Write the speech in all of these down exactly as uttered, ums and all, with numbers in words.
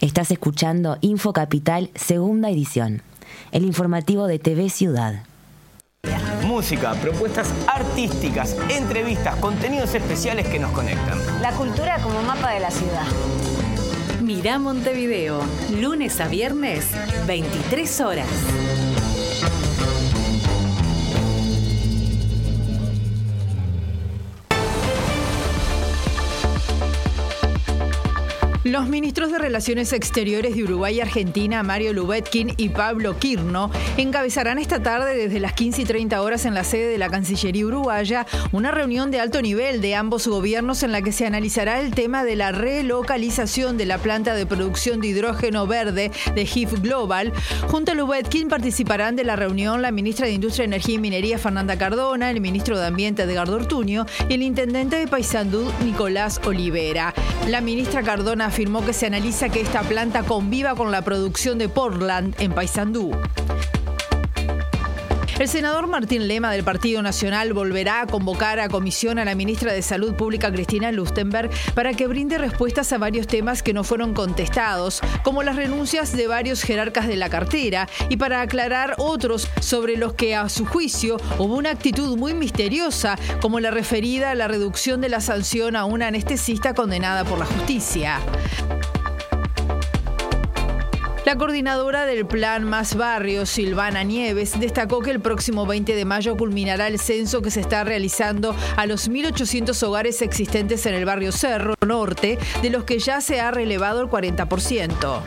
Estás escuchando Info Capital, segunda edición, el informativo de T V Ciudad. Música, propuestas artísticas, entrevistas, contenidos especiales que nos conectan. La cultura como mapa de la ciudad. Mirá Montevideo, lunes a viernes, veintitrés horas. Los ministros de Relaciones Exteriores de Uruguay y Argentina, Mario Lubetkin y Pablo Quirno, encabezarán esta tarde desde las quince y treinta horas en la sede de la Cancillería uruguaya una reunión de alto nivel de ambos gobiernos en la que se analizará el tema de la relocalización de la planta de producción de hidrógeno verde de H I F Global. Junto a Lubetkin participarán de la reunión la ministra de Industria, Energía y Minería, Fernanda Cardona, el ministro de Ambiente, Edgardo Ortuño, y el intendente de Paysandú, Nicolás Olivera. La ministra Cardona afirmó que se analiza que esta planta conviva con la producción de Portland en Paysandú. El senador Martín Lema del Partido Nacional volverá a convocar a comisión a la ministra de Salud Pública Cristina Lustenberg para que brinde respuestas a varios temas que no fueron contestados, como las renuncias de varios jerarcas de la cartera, y para aclarar otros sobre los que a su juicio hubo una actitud muy misteriosa, como la referida a la reducción de la sanción a una anestesista condenada por la justicia. La coordinadora del Plan Más Barrios, Silvana Nieves, destacó que el próximo veinte de mayo culminará el censo que se está realizando a los mil ochocientos hogares existentes en el barrio Cerro Norte, de los que ya se ha relevado el cuarenta por ciento.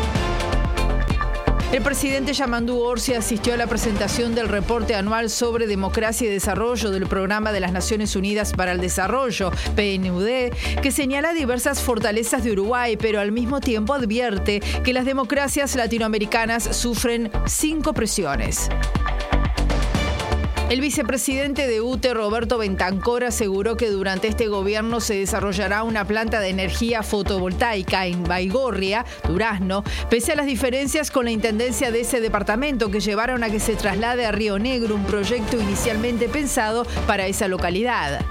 El presidente Yamandu Orsi asistió a la presentación del reporte anual sobre democracia y desarrollo del Programa de las Naciones Unidas para el Desarrollo, P N U D, que señala diversas fortalezas de Uruguay, pero al mismo tiempo advierte que las democracias latinoamericanas sufren cinco presiones. El vicepresidente de U T E, Roberto Bentancor, aseguró que durante este gobierno se desarrollará una planta de energía fotovoltaica en Baigorria, Durazno, pese a las diferencias con la intendencia de ese departamento que llevaron a que se traslade a Río Negro, un proyecto inicialmente pensado para esa localidad.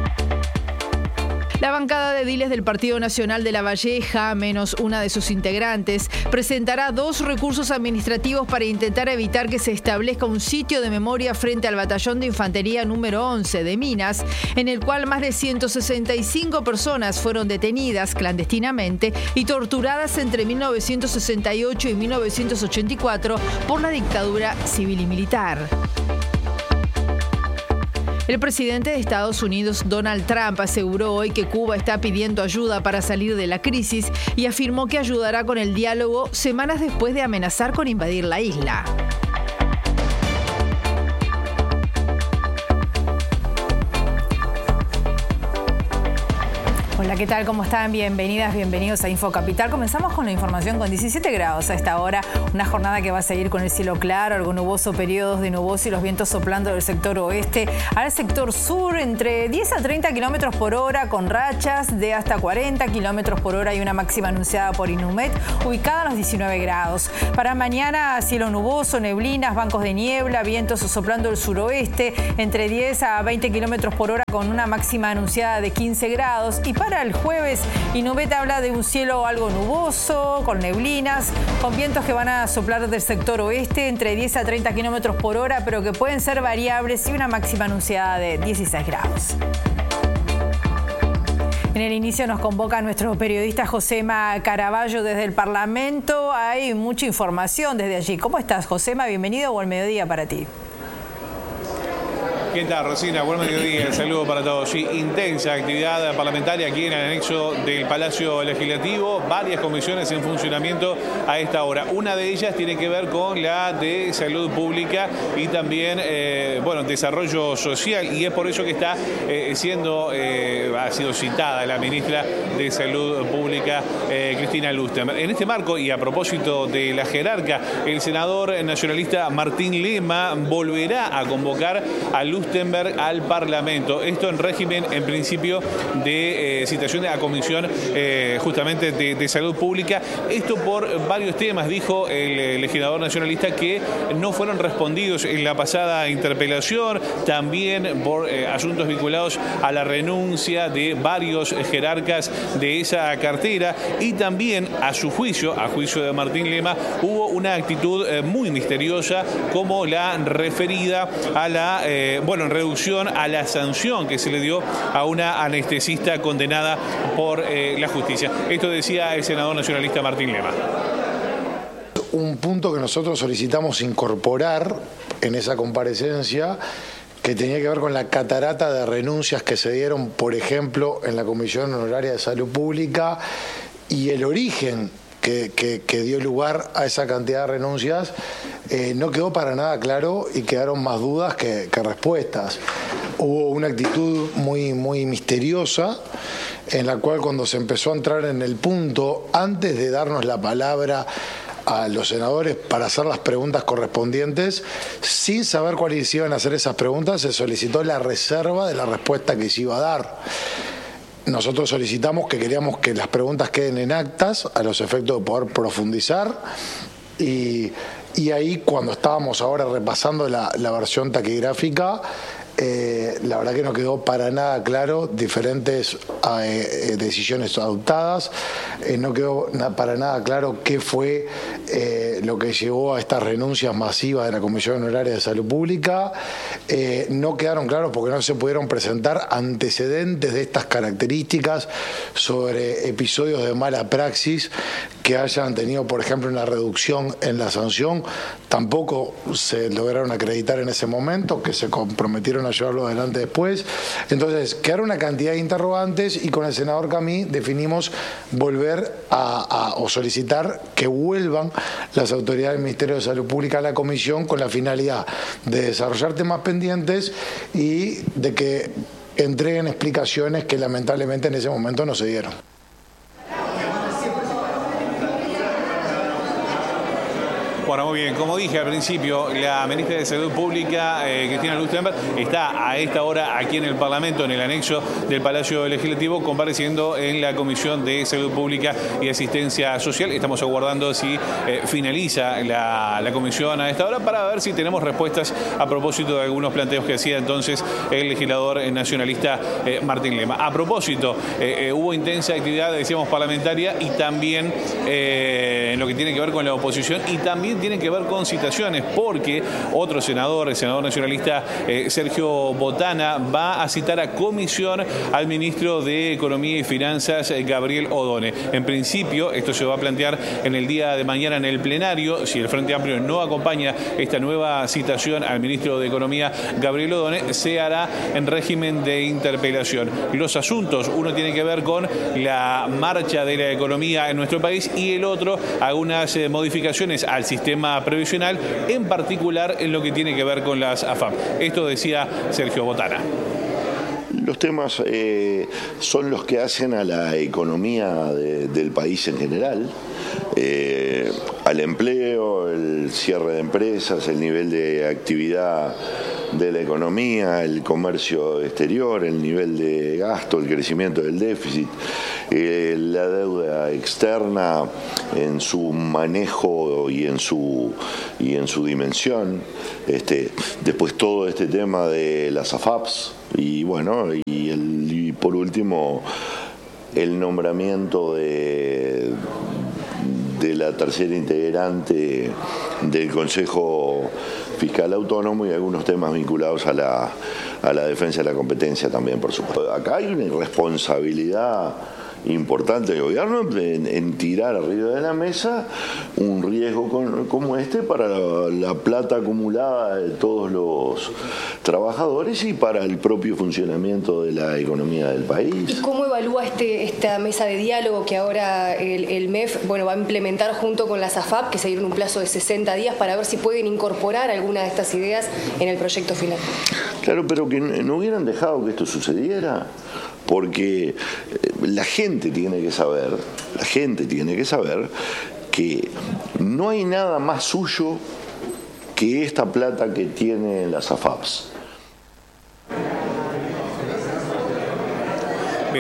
La bancada de ediles del Partido Nacional de La Valleja, menos una de sus integrantes, presentará dos recursos administrativos para intentar evitar que se establezca un sitio de memoria frente al Batallón de Infantería número once de Minas, en el cual más de ciento sesenta y cinco personas fueron detenidas clandestinamente y torturadas entre mil novecientos sesenta y ocho y mil novecientos ochenta y cuatro por la dictadura civil y militar. El presidente de Estados Unidos, Donald Trump, aseguró hoy que Cuba está pidiendo ayuda para salir de la crisis y afirmó que ayudará con el diálogo semanas después de amenazar con invadir la isla. Hola, ¿qué tal? ¿Cómo están? Bienvenidas, bienvenidos a Info Capital. Comenzamos con la información con diecisiete grados a esta hora. Una jornada que va a seguir con el cielo claro, algo nuboso, periodos de nuboso y los vientos soplando del sector oeste al sector sur entre diez a treinta kilómetros por hora, con rachas de hasta cuarenta kilómetros por hora y una máxima anunciada por Inumet, ubicada a los diecinueve grados. Para mañana, cielo nuboso, neblinas, bancos de niebla, vientos soplando del suroeste entre diez a veinte kilómetros por hora con una máxima anunciada de quince grados. Y para el jueves, Inumet habla de un cielo algo nuboso, con neblinas, con vientos que van a soplar del sector oeste entre diez a treinta kilómetros por hora, pero que pueden ser variables, y una máxima anunciada de dieciséis grados. En el inicio nos convoca nuestro periodista Josema Caraballo desde el Parlamento. Hay mucha información desde allí. ¿Cómo estás, Josema? Bienvenido, buen mediodía para ti. ¿Qué tal, Rosina? Buen mediodía, el saludo para todos. Sí, intensa actividad parlamentaria aquí en el anexo del Palacio Legislativo, varias comisiones en funcionamiento a esta hora. Una de ellas tiene que ver con la de salud pública y también, eh, bueno, desarrollo social, y es por eso que está eh, siendo, eh, ha sido citada la ministra de Salud Pública, eh, Cristina Lustenberg. En este marco, y a propósito de la jerarca, el senador nacionalista Martín Lema volverá a convocar a Lustenberg Lustenberg al Parlamento. Esto en régimen, en principio, de eh, citación de la Comisión eh, justamente de, de Salud Pública. Esto por varios temas, dijo el legislador nacionalista, que no fueron respondidos en la pasada interpelación, también por eh, asuntos vinculados a la renuncia de varios jerarcas de esa cartera, y también a su juicio, a juicio de Martín Lema, hubo una actitud eh, muy misteriosa, como la referida a la, eh, bueno, en reducción a la sanción que se le dio a una anestesista condenada por eh, la justicia. Esto decía el senador nacionalista Martín Lema. Un punto que nosotros solicitamos incorporar en esa comparecencia, que tenía que ver con la catarata de renuncias que se dieron, por ejemplo, en la Comisión Honoraria de Salud Pública, y el origen que, que, que dio lugar a esa cantidad de renuncias, eh, no quedó para nada claro y quedaron más dudas que, que respuestas. Hubo una actitud muy, muy misteriosa, en la cual, cuando se empezó a entrar en el punto, antes de darnos la palabra a los senadores para hacer las preguntas correspondientes, sin saber cuáles iban a hacer esas preguntas, se solicitó la reserva de la respuesta que se iba a dar. Nosotros solicitamos que queríamos que las preguntas queden en actas, a los efectos de poder profundizar, y, y ahí, cuando estábamos ahora repasando la, la versión taquigráfica, Eh, la verdad que no quedó para nada claro diferentes eh, decisiones adoptadas, eh, no quedó na, para nada claro qué fue eh, lo que llevó a estas renuncias masivas de la Comisión Honoraria de Salud Pública, eh, no quedaron claros porque no se pudieron presentar antecedentes de estas características sobre episodios de mala praxis que hayan tenido, por ejemplo, una reducción en la sanción. Tampoco se lograron acreditar en ese momento, que se comprometieron a llevarlo adelante después. Entonces, quedaron una cantidad de interrogantes, y con el senador Camí definimos volver a, a o solicitar que vuelvan las autoridades del Ministerio de Salud Pública a la comisión, con la finalidad de desarrollar temas pendientes y de que entreguen explicaciones que lamentablemente en ese momento no se dieron. Bueno, muy bien. Como dije al principio, la ministra de Salud Pública, eh, Cristina Lustenberg, está a esta hora aquí en el Parlamento, en el anexo del Palacio Legislativo, compareciendo en la Comisión de Salud Pública y Asistencia Social. Estamos aguardando si eh, finaliza la, la comisión a esta hora, para ver si tenemos respuestas a propósito de algunos planteos que hacía entonces el legislador nacionalista eh, Martín Lema. A propósito, eh, eh, hubo intensa actividad, decíamos, parlamentaria, y también eh, en lo que tiene que ver con la oposición, y también tienen que ver con citaciones, porque otro senador, el senador nacionalista eh, Sergio Botana, va a citar a comisión al ministro de Economía y Finanzas, eh, Gabriel Odone. En principio, esto se va a plantear en el día de mañana en el plenario. Si el Frente Amplio no acompaña esta nueva citación al ministro de Economía, Gabriel Odone, se hará en régimen de interpelación. Los asuntos, uno tiene que ver con la marcha de la economía en nuestro país, y el otro, algunas eh, modificaciones al sistema sistema previsional, en particular en lo que tiene que ver con las A F A P. Esto decía Sergio Botana. Los temas eh, son los que hacen a la economía de, del país en general, eh, al empleo, el cierre de empresas, el nivel de actividad de la economía, el comercio exterior, el nivel de gasto, el crecimiento del déficit, eh, la deuda externa en su manejo y en su y en su dimensión, este, después todo este tema de las A F A Ps, y bueno, y, el, y por último el nombramiento de de la tercera integrante del Consejo Fiscal Autónomo, y algunos temas vinculados a la, a la defensa de la competencia también, por supuesto. Acá hay una irresponsabilidad importante del gobierno en, en tirar arriba de la mesa un riesgo con, como este para la, la plata acumulada de todos los trabajadores y para el propio funcionamiento de la economía del país. ¿Y cómo evalúa este, esta mesa de diálogo que ahora el, el M E F bueno, va a implementar junto con las A F A P, que se dieron un plazo de sesenta días para ver si pueden incorporar alguna de estas ideas en el proyecto final? Claro, pero que no hubieran dejado que esto sucediera, porque la gente tiene que saber, la gente tiene que saber que no hay nada más suyo que esta plata que tienen las A F A Ps.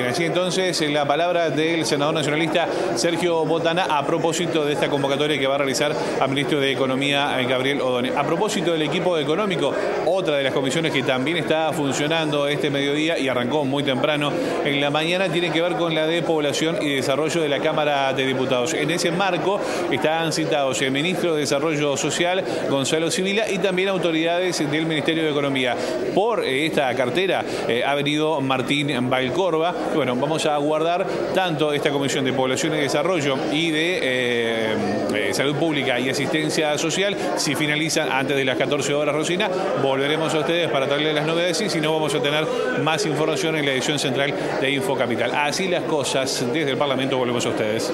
Bien, así entonces la palabra del senador nacionalista Sergio Botana a propósito de esta convocatoria que va a realizar al ministro de Economía, Gabriel Ordóñez. A propósito del equipo económico, otra de las comisiones que también está funcionando este mediodía y arrancó muy temprano en la mañana tiene que ver con la de Población y Desarrollo de la Cámara de Diputados. En ese marco están citados el ministro de Desarrollo Social, Gonzalo Sibila, y también autoridades del Ministerio de Economía. Por esta cartera eh, ha venido Martín Valcorba. Bueno, vamos a aguardar tanto esta Comisión de Población y Desarrollo y de eh, eh, Salud Pública y Asistencia Social. Si finalizan antes de las catorce horas, Rosina, volveremos a ustedes para traerles las novedades y si no vamos a tener más información en la edición central de Info Capital. Así las cosas, desde el Parlamento volvemos a ustedes.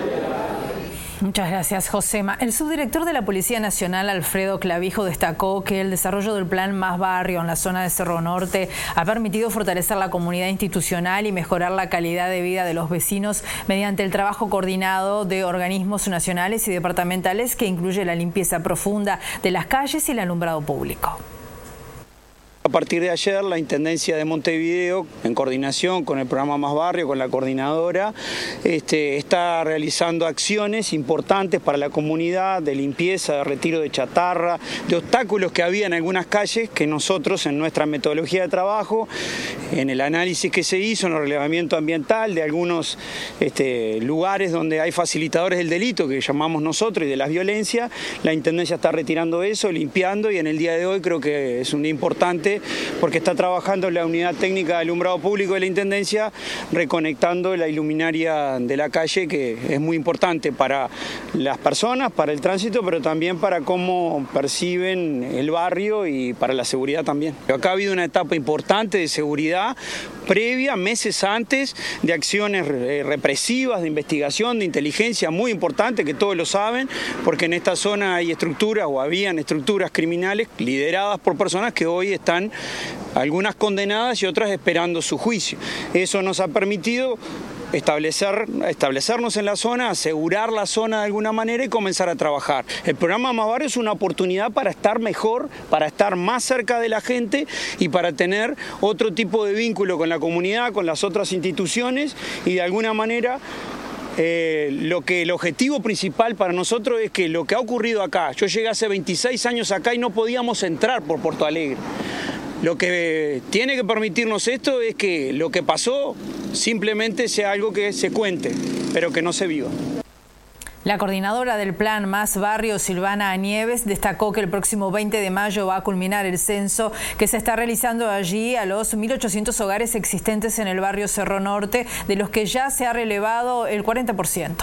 Muchas gracias, Josema. El subdirector de la Policía Nacional, Alfredo Clavijo, destacó que el desarrollo del plan Más Barrio en la zona de Cerro Norte ha permitido fortalecer la comunidad institucional y mejorar la calidad de vida de los vecinos mediante el trabajo coordinado de organismos nacionales y departamentales que incluye la limpieza profunda de las calles y el alumbrado público. A partir de ayer, la Intendencia de Montevideo, en coordinación con el programa Más Barrio, con la coordinadora, este, está realizando acciones importantes para la comunidad de limpieza, de retiro de chatarra, de obstáculos que había en algunas calles que nosotros en nuestra metodología de trabajo, en el análisis que se hizo, en el relevamiento ambiental de algunos este, lugares donde hay facilitadores del delito, que llamamos nosotros, y de la violencia, la Intendencia está retirando eso, limpiando, y en el día de hoy creo que es un día importante porque está trabajando la unidad técnica de alumbrado público de la Intendencia reconectando la iluminaria de la calle, que es muy importante para las personas, para el tránsito, pero también para cómo perciben el barrio y para la seguridad también. Acá ha habido una etapa importante de seguridad previa, meses antes, de acciones represivas, de investigación, de inteligencia muy importante, que todos lo saben, porque en esta zona hay estructuras o habían estructuras criminales lideradas por personas que hoy están algunas condenadas y otras esperando su juicio. Eso nos ha permitido establecer, establecernos en la zona, asegurar la zona de alguna manera y comenzar a trabajar. El programa Más Barrio es una oportunidad para estar mejor, para estar más cerca de la gente y para tener otro tipo de vínculo con la comunidad, con las otras instituciones y de alguna manera Eh, lo que el objetivo principal para nosotros es que lo que ha ocurrido acá, yo llegué hace veintiséis años acá y no podíamos entrar por Porto Alegre. Lo que tiene que permitirnos esto es que lo que pasó simplemente sea algo que se cuente, pero que no se viva. La coordinadora del Plan Más Barrio, Silvana Nieves, destacó que el próximo veinte de mayo va a culminar el censo que se está realizando allí a los mil ochocientos hogares existentes en el barrio Cerro Norte, de los que ya se ha relevado el cuarenta por ciento.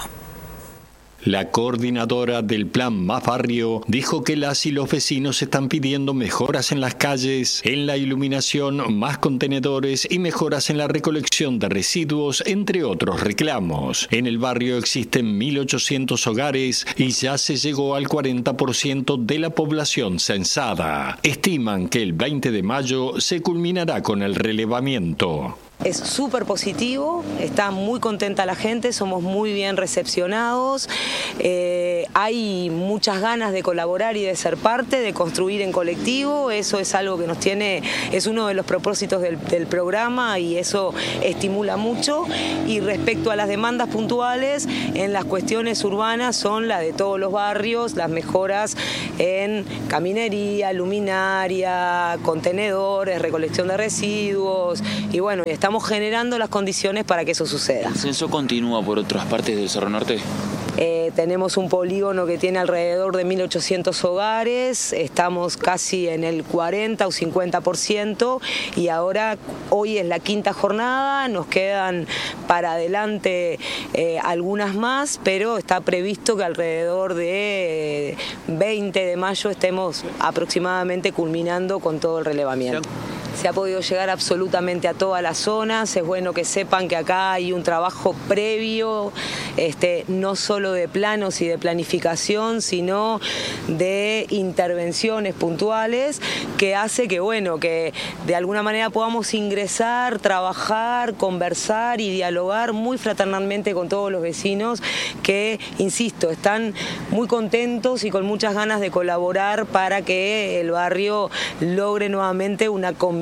La coordinadora del Plan Más Barrio dijo que las y los vecinos están pidiendo mejoras en las calles, en la iluminación, más contenedores y mejoras en la recolección de residuos, entre otros reclamos. En el barrio existen mil ochocientos hogares y ya se llegó al cuarenta por ciento de la población censada. Estiman que el veinte de mayo se culminará con el relevamiento. Es súper positivo, está muy contenta la gente, somos muy bien recepcionados, eh, hay muchas ganas de colaborar y de ser parte, de construir en colectivo, eso es algo que nos tiene, es uno de los propósitos del, del programa y eso estimula mucho. Y respecto a las demandas puntuales, en las cuestiones urbanas son las de todos los barrios, las mejoras en caminería, luminaria, contenedores, recolección de residuos y bueno, está Estamos generando las condiciones para que eso suceda. ¿El censo continúa por otras partes del Cerro Norte? Eh, tenemos un polígono que tiene alrededor de mil ochocientos hogares, estamos casi en el cuarenta o cincuenta por ciento y ahora hoy es la quinta jornada, nos quedan para adelante eh, algunas más, pero está previsto que alrededor de eh, veinte de mayo estemos aproximadamente culminando con todo el relevamiento. Se ha podido llegar absolutamente a todas las zonas, es bueno que sepan que acá hay un trabajo previo, este, no solo de planos y de planificación, sino de intervenciones puntuales que hace que, bueno, que de alguna manera podamos ingresar, trabajar, conversar y dialogar muy fraternalmente con todos los vecinos que, insisto, están muy contentos y con muchas ganas de colaborar para que el barrio logre nuevamente una convivencia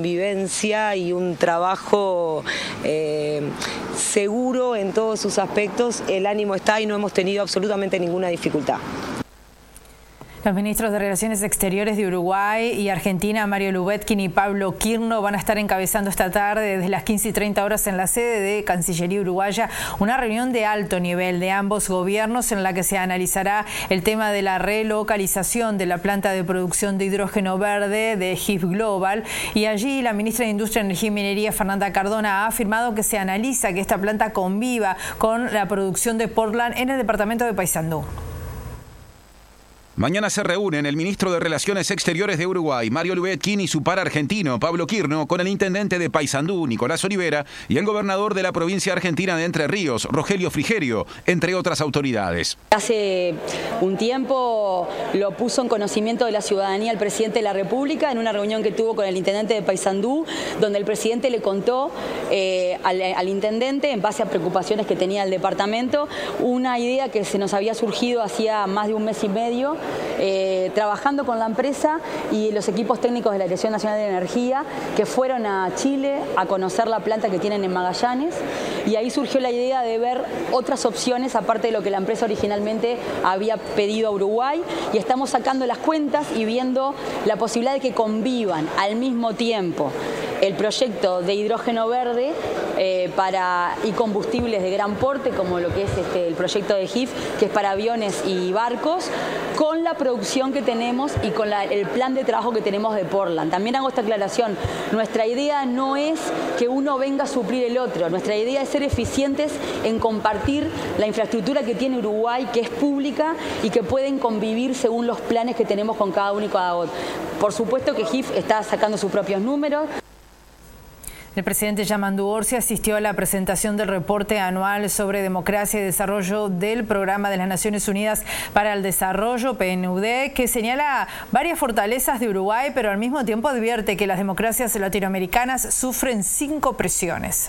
convivencia y un trabajo eh, seguro en todos sus aspectos. El ánimo está y no hemos tenido absolutamente ninguna dificultad. Los ministros de Relaciones Exteriores de Uruguay y Argentina, Mario Lubetkin y Pablo Quirno, van a estar encabezando esta tarde desde las quince y treinta horas en la sede de Cancillería Uruguaya una reunión de alto nivel de ambos gobiernos en la que se analizará el tema de la relocalización de la planta de producción de hidrógeno verde de G I F Global. Y allí la ministra de Industria, Energía y Minería, Fernanda Cardona, ha afirmado que se analiza que esta planta conviva con la producción de Portland en el departamento de Paysandú. Mañana se reúnen el ministro de Relaciones Exteriores de Uruguay, Mario Lubetkin, y su par argentino, Pablo Quirno, con el intendente de Paysandú, Nicolás Olivera, y el gobernador de la provincia argentina de Entre Ríos, Rogelio Frigerio, entre otras autoridades. Hace un tiempo lo puso en conocimiento de la ciudadanía el presidente de la República en una reunión que tuvo con el intendente de Paysandú, donde el presidente le contó eh, al, al intendente, en base a preocupaciones que tenía el departamento, una idea que se nos había surgido hacía más de un mes y medio, Eh, trabajando con la empresa y los equipos técnicos de la Dirección Nacional de Energía, que fueron a Chile a conocer la planta que tienen en Magallanes, y ahí surgió la idea de ver otras opciones aparte de lo que la empresa originalmente había pedido a Uruguay, y estamos sacando las cuentas y viendo la posibilidad de que convivan al mismo tiempo el proyecto de hidrógeno verde eh, para y combustibles de gran porte, como lo que es este, el proyecto de G I F, que es para aviones y barcos, con la producción que tenemos y con la, el plan de trabajo que tenemos de Portland. También hago esta aclaración, nuestra idea no es que uno venga a suplir el otro, nuestra idea es ser eficientes en compartir la infraestructura que tiene Uruguay, que es pública y que pueden convivir según los planes que tenemos con cada uno y cada otro. Por supuesto que G I F está sacando sus propios números. El presidente Yamandu Orsi asistió a la presentación del reporte anual sobre democracia y desarrollo del Programa de las Naciones Unidas para el Desarrollo, P N U D, que señala varias fortalezas de Uruguay, pero al mismo tiempo advierte que las democracias latinoamericanas sufren cinco presiones.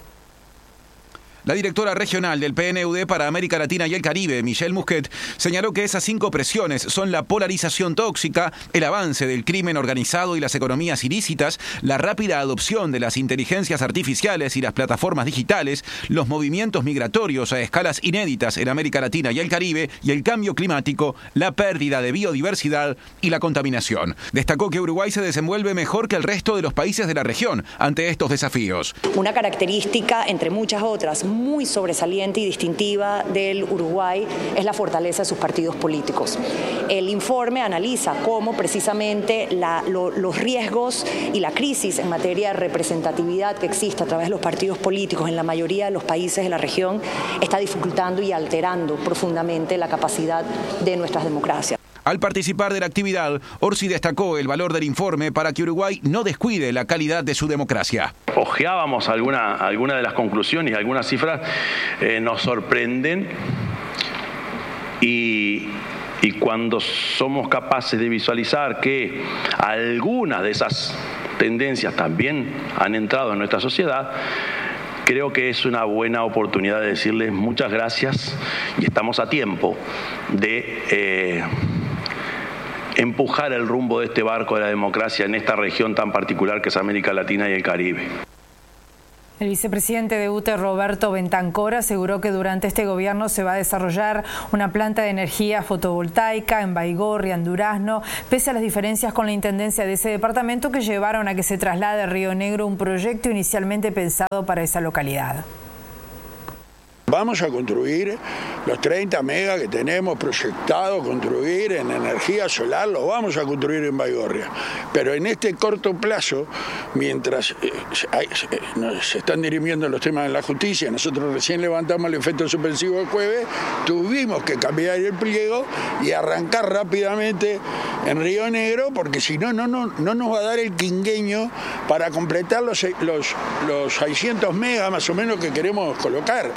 La directora regional del P N U D para América Latina y el Caribe, Michelle Musquet, señaló que esas cinco presiones son la polarización tóxica, el avance del crimen organizado y las economías ilícitas, la rápida adopción de las inteligencias artificiales y las plataformas digitales, los movimientos migratorios a escalas inéditas en América Latina y el Caribe, y el cambio climático, la pérdida de biodiversidad y la contaminación. Destacó que Uruguay se desenvuelve mejor que el resto de los países de la región ante estos desafíos. Una característica, entre muchas otras, muy sobresaliente y distintiva del Uruguay es la fortaleza de sus partidos políticos. El informe analiza cómo precisamente la, lo, los riesgos y la crisis en materia de representatividad que existe a través de los partidos políticos en la mayoría de los países de la región está dificultando y alterando profundamente la capacidad de nuestras democracias. Al participar de la actividad, Orsi destacó el valor del informe para que Uruguay no descuide la calidad de su democracia. Ojeábamos alguna, alguna de las conclusiones y algunas cifras eh, nos sorprenden y, y cuando somos capaces de visualizar que algunas de esas tendencias también han entrado en nuestra sociedad, creo que es una buena oportunidad de decirles muchas gracias y estamos a tiempo de Eh, empujar el rumbo de este barco de la democracia en esta región tan particular que es América Latina y el Caribe. El vicepresidente de U T E, Roberto Bentancor, aseguró que durante este gobierno se va a desarrollar una planta de energía fotovoltaica en Baigorria, en Durazno, pese a las diferencias con la intendencia de ese departamento que llevaron a que se traslade a Río Negro un proyecto inicialmente pensado para esa localidad. Vamos a construir los treinta megas que tenemos proyectado construir en energía solar, los vamos a construir en Baigorria. Pero en este corto plazo, mientras eh, hay, eh, se están dirimiendo los temas de la justicia, nosotros recién levantamos el efecto suspensivo el jueves, tuvimos que cambiar el pliego y arrancar rápidamente en Río Negro, porque si no, no, no, no nos va a dar el quinquenio para completar los, los, los seiscientos megas más o menos que queremos colocar. En el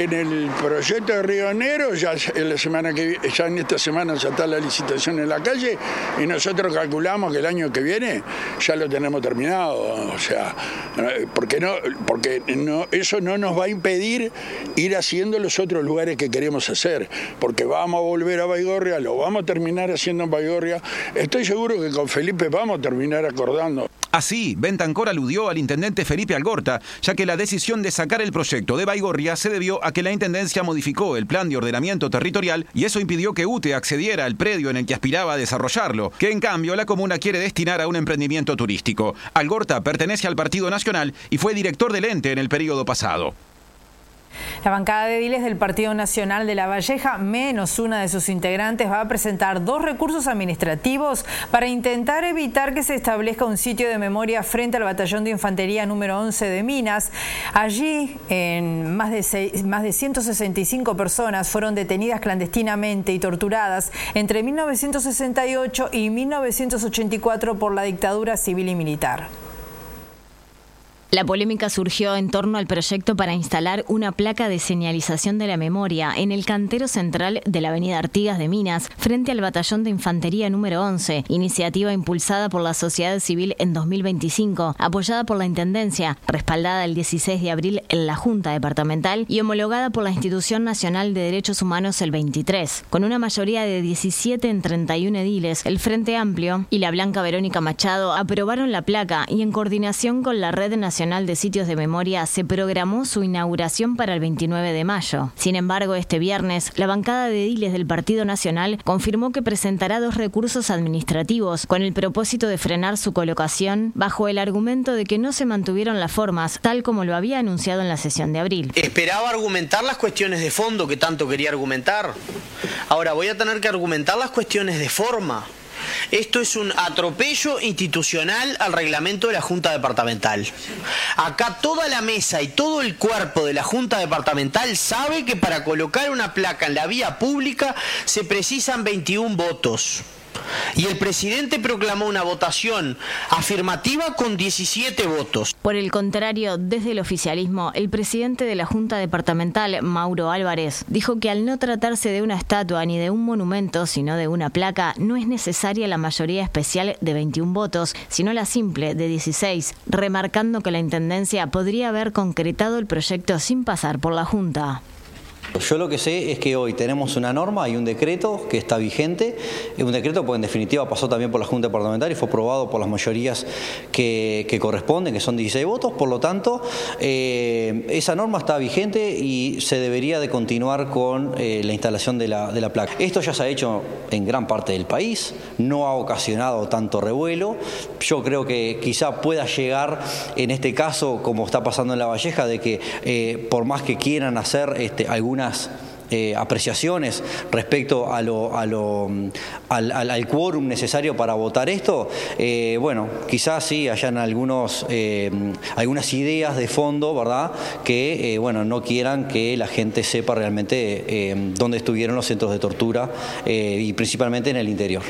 el proyecto de Río Negro, ya en la semana que ya en esta semana ya está la licitación en la calle y nosotros calculamos que el año que viene ya lo tenemos terminado. O sea, porque no, porque no, eso no nos va a impedir ir haciendo los otros lugares que queremos hacer, porque vamos a volver a Baigorria, lo vamos a terminar haciendo en Baigorria. Estoy seguro que con Felipe vamos a terminar acordando. Así, Bentancor aludió al intendente Felipe Algorta, ya que la decisión de sacar el proyecto de Baigorria se debió a que la intendencia modificó el plan de ordenamiento territorial y eso impidió que U T E accediera al predio en el que aspiraba a desarrollarlo, que en cambio la comuna quiere destinar a un emprendimiento turístico. Algorta pertenece al Partido Nacional y fue director del ente en el periodo pasado. La bancada de ediles del Partido Nacional de La Valleja, menos una de sus integrantes, va a presentar dos recursos administrativos para intentar evitar que se establezca un sitio de memoria frente al batallón de infantería número once de Minas. Allí, en más de, seis, más de ciento sesenta y cinco personas fueron detenidas clandestinamente y torturadas entre mil novecientos sesenta y ocho y mil novecientos ochenta y cuatro por la dictadura civil y militar. La polémica surgió en torno al proyecto para instalar una placa de señalización de la memoria en el cantero central de la avenida Artigas de Minas, frente al batallón de infantería número once, iniciativa impulsada por la sociedad civil en dos mil veinticinco, apoyada por la Intendencia, respaldada el dieciséis de abril en la Junta Departamental y homologada por la Institución Nacional de Derechos Humanos el veintitrés. Con una mayoría de diecisiete en treinta y uno ediles, el Frente Amplio y la Blanca Verónica Machado aprobaron la placa y en coordinación con la Red Nacional de Sitios de Memoria se programó su inauguración para el veintinueve de mayo. Sin embargo, este viernes, la bancada de ediles del Partido Nacional confirmó que presentará dos recursos administrativos con el propósito de frenar su colocación bajo el argumento de que no se mantuvieron las formas, tal como lo había anunciado en la sesión de abril. Esperaba argumentar las cuestiones de fondo que tanto quería argumentar. Ahora voy a tener que argumentar las cuestiones de forma. Esto es un atropello institucional al reglamento de la Junta Departamental. Acá toda la mesa y todo el cuerpo de la Junta Departamental sabe que para colocar una placa en la vía pública se precisan veintiún votos. Y el presidente proclamó una votación afirmativa con diecisiete votos. Por el contrario, desde el oficialismo, el presidente de la Junta Departamental, Mauro Álvarez, dijo que al no tratarse de una estatua ni de un monumento, sino de una placa, no es necesaria la mayoría especial de veintiún votos, sino la simple de dieciséis, remarcando que la Intendencia podría haber concretado el proyecto sin pasar por la Junta. Yo lo que sé es que hoy tenemos una norma y un decreto que está vigente, un decreto pues en definitiva pasó también por la Junta Departamental y fue aprobado por las mayorías que, que corresponden, que son dieciséis votos, por lo tanto eh, esa norma está vigente y se debería de continuar con eh, la instalación de la, de la placa. Esto ya se ha hecho en gran parte del país, no ha ocasionado tanto revuelo, yo creo que quizá pueda llegar en este caso, como está pasando en La Valleja, de que eh, por más que quieran hacer este, alguna Eh, apreciaciones respecto a lo, a lo, al, al, al quórum necesario para votar esto, eh, bueno, quizás sí hayan algunos, eh, algunas ideas de fondo, ¿verdad?, que eh, bueno, no quieran que la gente sepa realmente eh, dónde estuvieron los centros de tortura eh, y principalmente en el interior.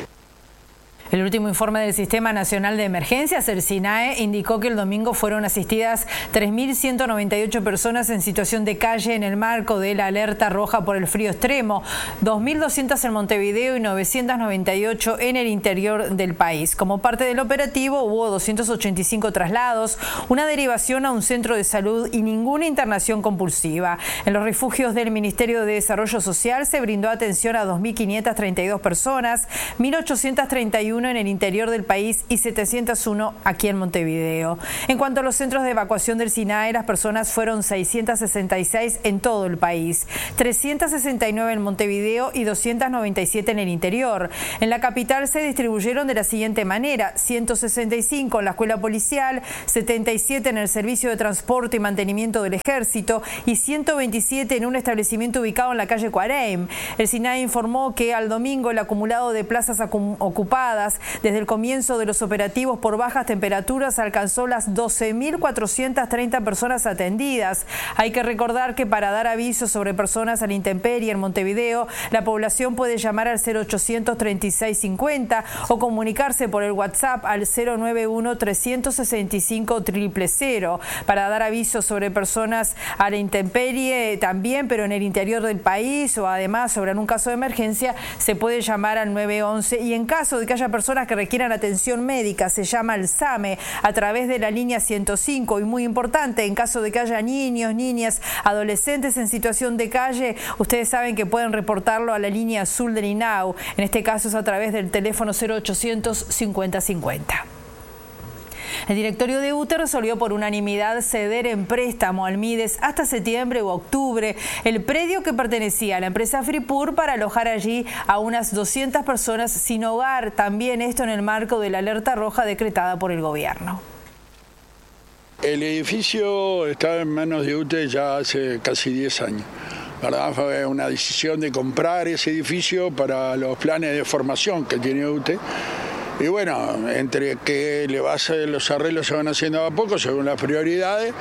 El último informe del Sistema Nacional de Emergencias, el SINAE, indicó que el domingo fueron asistidas tres mil ciento noventa y ocho personas en situación de calle en el marco de la alerta roja por el frío extremo, dos mil doscientas en Montevideo y novecientas noventa y ocho en el interior del país. Como parte del operativo hubo doscientos ochenta y cinco traslados, una derivación a un centro de salud y ninguna internación compulsiva. En los refugios del Ministerio de Desarrollo Social se brindó atención a dos mil quinientas treinta y dos personas, mil ochocientas treinta y uno en el interior del país y setecientos uno aquí en Montevideo. En cuanto a los centros de evacuación del SINAE, las personas fueron seiscientas sesenta y seis en todo el país, trescientas sesenta y nueve en Montevideo y doscientas noventa y siete en el interior. En la capital se distribuyeron de la siguiente manera: ciento sesenta y cinco en la escuela policial, setenta y siete en el servicio de transporte y mantenimiento del ejército y ciento veintisiete en un establecimiento ubicado en la calle Cuareim. El SINAE informó que al domingo el acumulado de plazas ocupadas horas. Desde el comienzo de los operativos por bajas temperaturas alcanzó las doce mil cuatrocientas treinta personas atendidas. Hay que recordar que para dar aviso sobre personas a la intemperie en Montevideo, la población puede llamar al cero ochocientos treinta y seis cincuenta o comunicarse por el WhatsApp al cero noventa y uno trescientos sesenta y cinco cero cero cero. Para dar aviso sobre personas a la intemperie también, pero en el interior del país o además sobre algún caso de emergencia, se puede llamar al nueve once y en caso de que haya personas que requieran atención médica, se llama al SAME a través de la línea ciento cinco. Y muy importante, en caso de que haya niños, niñas, adolescentes en situación de calle, ustedes saben que pueden reportarlo a la línea azul del INAU. En este caso es a través del teléfono cero ochocientos cincuenta cincuenta. El directorio de U T E resolvió por unanimidad ceder en préstamo al Mides hasta septiembre u octubre el predio que pertenecía a la empresa Fripur para alojar allí a unas doscientas personas sin hogar. También esto en el marco de la alerta roja decretada por el gobierno. El edificio estaba en manos de U T E ya hace casi diez años. ¿Verdad? Fue una decisión de comprar ese edificio para los planes de formación que tiene U T E. Y bueno, entre que le va a hacer, los arreglos se van haciendo a poco según las prioridades.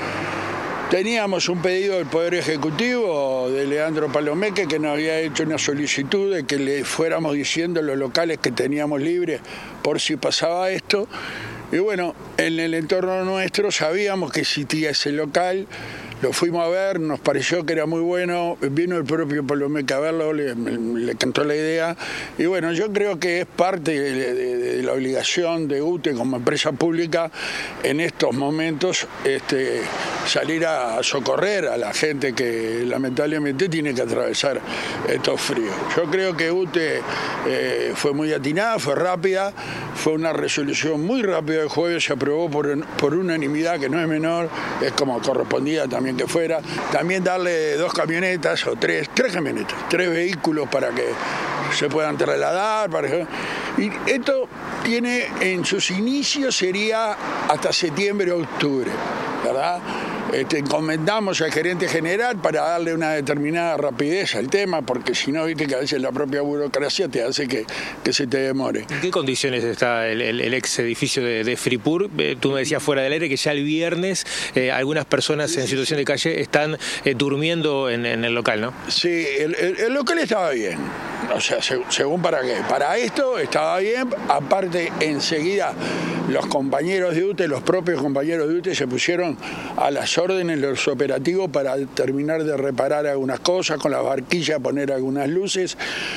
Teníamos un pedido del Poder Ejecutivo de Leandro Palomeque, que nos había hecho una solicitud de que le fuéramos diciendo los locales que teníamos libres por si pasaba esto. Y bueno, en el entorno nuestro sabíamos que existía ese local. Lo fuimos a ver, nos pareció que era muy bueno, vino el propio Palomeque a verlo, le, le cantó la idea. Y bueno, yo creo que es parte de, de, de la obligación de U T E como empresa pública en estos momentos este, salir a socorrer a la gente que lamentablemente tiene que atravesar estos fríos. Yo creo que U T E eh, fue muy atinada, fue rápida, fue una resolución muy rápida el jueves, se aprobó por, por unanimidad, que no es menor, es como correspondía también que fuera, también darle dos camionetas o tres, tres camionetas, tres vehículos para que se puedan trasladar, para que... y esto tiene en sus inicios sería hasta septiembre o octubre, ¿verdad? Este, encomendamos al gerente general para darle una determinada rapidez al tema, porque si no, viste que a veces la propia burocracia te hace que, que se te demore. ¿En qué condiciones está el, el, el ex edificio de, de Fripur? Eh, tú me decías fuera del aire que ya el viernes eh, algunas personas en situación de calle están eh, durmiendo en, en el local, ¿no? Sí, el, el, el local estaba bien. O sea, se, según para qué. Para esto estaba bien. Aparte, enseguida los compañeros de U T E, los propios compañeros de U T E se pusieron a las órdenes los operativos para terminar de reparar algunas cosas, con las barquillas poner algunas luces.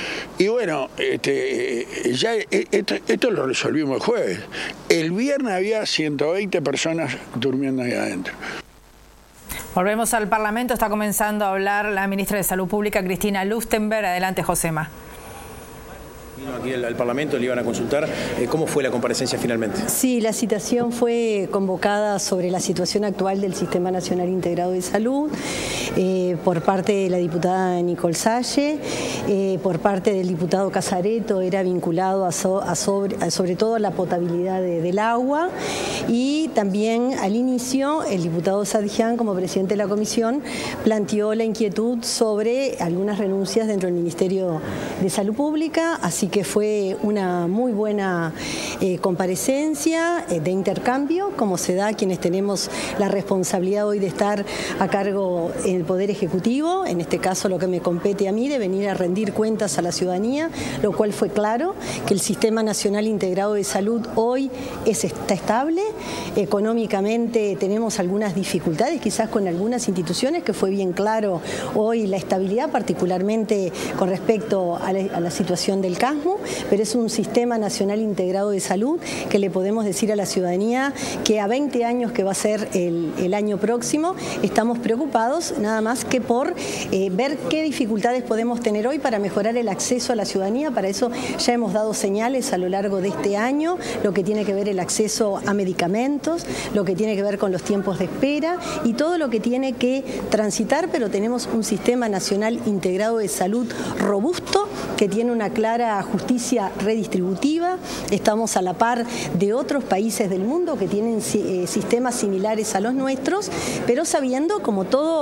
Y bueno, este, ya esto, esto lo resolvimos el jueves. El viernes había ciento veinte personas durmiendo ahí adentro. Volvemos al Parlamento. Está comenzando a hablar la ministra de Salud Pública, Cristina Lustenberg. Adelante, Josema. Vino aquí al, al Parlamento, le iban a consultar eh, cómo fue la comparecencia finalmente. Sí, la citación fue convocada sobre la situación actual del Sistema Nacional Integrado de Salud eh, por parte de la diputada Nicole Salle, eh, por parte del diputado Casareto, era vinculado a, so, a, sobre, a sobre todo a la potabilidad de, del agua, y también al inicio el diputado Sadjian, como presidente de la comisión, planteó la inquietud sobre algunas renuncias dentro del Ministerio de Salud Pública, así que fue una muy buena eh, comparecencia eh, de intercambio, como se da a quienes tenemos la responsabilidad hoy de estar a cargo en el Poder Ejecutivo, en este caso lo que me compete a mí, de venir a rendir cuentas a la ciudadanía, lo cual fue claro, que el Sistema Nacional Integrado de Salud hoy es, está estable, económicamente tenemos algunas dificultades, quizás con algunas instituciones, que fue bien claro hoy la estabilidad, particularmente con respecto a la, a la situación del CASMU, pero es un Sistema Nacional Integrado de Salud que le podemos decir a la ciudadanía que a veinte años, que va a ser el, el año próximo, estamos preocupados nada más que por eh, ver qué dificultades podemos tener hoy para mejorar el acceso a la ciudadanía. Para eso ya hemos dado señales a lo largo de este año, lo que tiene que ver el acceso a medicamentos, lo que tiene que ver con los tiempos de espera y todo lo que tiene que transitar, pero tenemos un Sistema Nacional Integrado de Salud robusto que tiene una clara justicia redistributiva. Estamos a la par de otros países del mundo que tienen eh, sistemas similares a los nuestros, pero sabiendo, como todo